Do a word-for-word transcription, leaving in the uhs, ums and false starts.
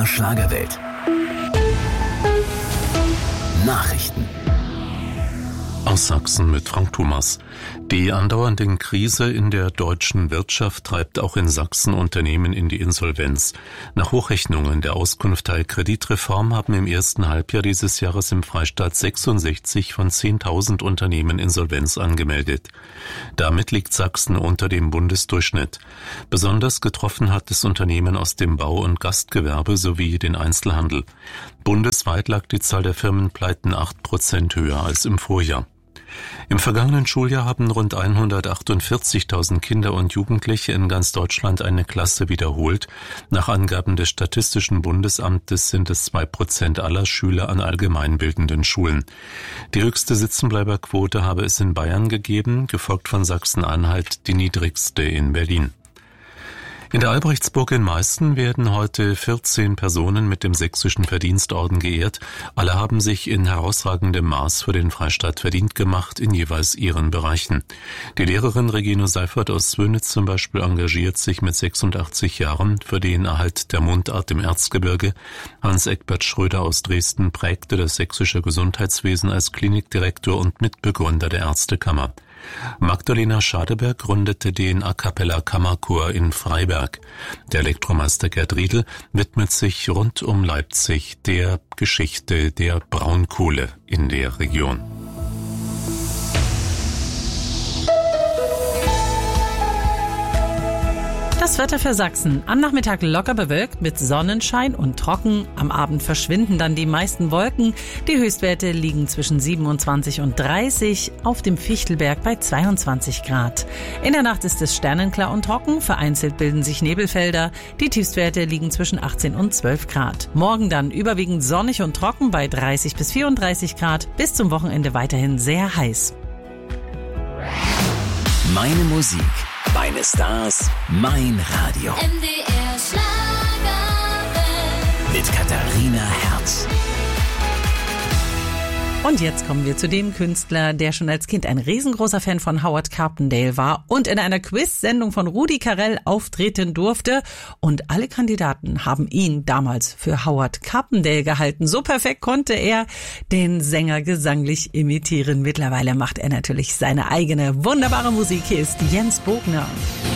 Schlagerwelt. Nachrichten aus Sachsen mit Frank Thomas. Die andauernde Krise in der deutschen Wirtschaft treibt auch in Sachsen Unternehmen in die Insolvenz. Nach Hochrechnungen der Auskunft Teil Kreditreform haben im ersten Halbjahr dieses Jahres im Freistaat sechsundsechzig von zehntausend Unternehmen Insolvenz angemeldet. Damit liegt Sachsen unter dem Bundesdurchschnitt. Besonders getroffen hat es Unternehmen aus dem Bau- und Gastgewerbe sowie den Einzelhandel. Bundesweit lag die Zahl der Firmenpleiten acht Prozent höher als im Vorjahr. Im vergangenen Schuljahr haben rund hundertachtundvierzigtausend Kinder und Jugendliche in ganz Deutschland eine Klasse wiederholt. Nach Angaben des Statistischen Bundesamtes sind es zwei Prozent aller Schüler an allgemeinbildenden Schulen. Die höchste Sitzenbleiberquote habe es in Bayern gegeben, gefolgt von Sachsen-Anhalt, die niedrigste in Berlin. In der Albrechtsburg in Meißen werden heute vierzehn Personen mit dem Sächsischen Verdienstorden geehrt. Alle haben sich in herausragendem Maß für den Freistaat verdient gemacht in jeweils ihren Bereichen. Die Lehrerin Regine Seifert aus Zwönitz zum Beispiel engagiert sich mit sechsundachtzig Jahren für den Erhalt der Mundart im Erzgebirge. Hans-Egbert Schröder aus Dresden prägte das sächsische Gesundheitswesen als Klinikdirektor und Mitbegründer der Ärztekammer. Magdalena Schadeberg gründete den A Cappella Kammerchor in Freiberg. Der Elektromeister Gerd Riedel widmet sich rund um Leipzig der Geschichte der Braunkohle in der Region. Das Wetter für Sachsen. Am Nachmittag locker bewölkt mit Sonnenschein und trocken. Am Abend verschwinden dann die meisten Wolken. Die Höchstwerte liegen zwischen siebenundzwanzig und dreißig, auf dem Fichtelberg bei zweiundzwanzig Grad. In der Nacht ist es sternenklar und trocken. Vereinzelt bilden sich Nebelfelder. Die Tiefstwerte liegen zwischen achtzehn und zwölf Grad. Morgen dann überwiegend sonnig und trocken bei dreißig bis vierunddreißig Grad. Bis zum Wochenende weiterhin sehr heiß. Meine Musik, meine Stars, mein Radio. M D R Schlagerwelt. Mit Katharina Herz. Und jetzt kommen wir zu dem Künstler, der schon als Kind ein riesengroßer Fan von Howard Carpendale war und in einer Quiz-Sendung von Rudi Carrell auftreten durfte. Und alle Kandidaten haben ihn damals für Howard Carpendale gehalten. So perfekt konnte er den Sänger gesanglich imitieren. Mittlerweile macht er natürlich seine eigene wunderbare Musik. Hier ist Jens Bogner.